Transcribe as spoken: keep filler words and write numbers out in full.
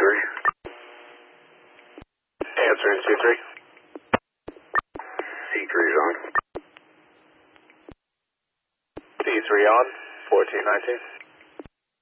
three. Answering C three. C three is on. C three on, fourteen nineteen.